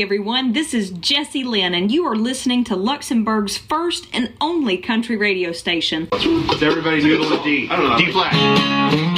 everyone. This is Jessie Lynn, and you are listening to Luxembourg's first and only country radio station. Does everybody noodle a D? I don't know. D flat.